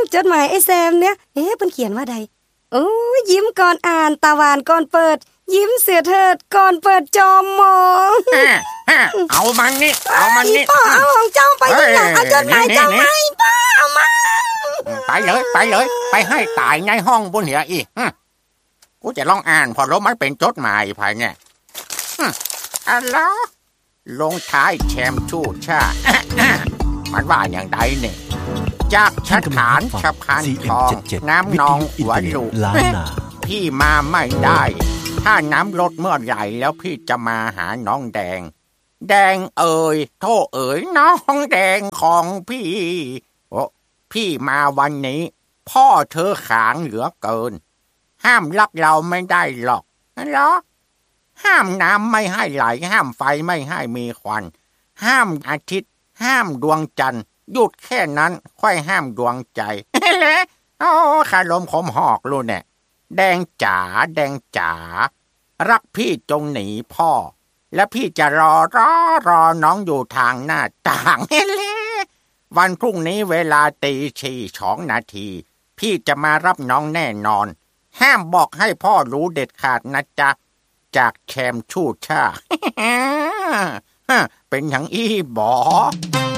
จดหมายไอ้แซมเนี่ยเพิ่นเขียนว่าใดโอ้ยิ้มก่อนอ่านตาหวานก่อนเปิดยิ้มเสือเถิดก่อนเปิดจอมมองเอามันนี่ป้าเอาของเจ้าไปนี่ล่ะเอาจดหมายเจ้าให้ป้าเอามาไปเลยไปให้ตายในห้องบนเหียอีกูจะลองอ่านพอรู้มันเป็นจดหมายภายเนี่ยอะไรลงท้ายแชมชู่ชามันว่าอย่างใดเนี่ยจากสถานสะพานทองน้ำนองหัวลูกพี่มาไม่ได้ถ้าน้ำลดเมื่อไหร่แล้วพี่จะมาหาน้องแดงเอ่ยโธ่เอ๋ยน้องแดงของพี่โอ้พี่มาวันนี้พ่อเธอขางเหลือเกินห้ามลักเราไม่ได้หรอกเหรอห้ามน้ำไม่ให้ไหลห้ามไฟไม่ให้มีควันห้ามอาทิตย์ห้ามดวงจันทร์หยุดแค่นั้นค่อยห้ามดวงใจโอ้คาลมขมหอกรู้เนี่ยแดงจ๋ารักพี่จงหนีพ่อและพี่จะรอน้องอยู่ทางหน้าต่างวันพรุ่งนี้เวลา2:02 นาทีพี่จะมารับน้องแน่นอนห้ามบอกให้พ่อรู้เด็ดขาดนะจ๊ะจากแชมชู่ช่าเป็นอย่างอี้บอ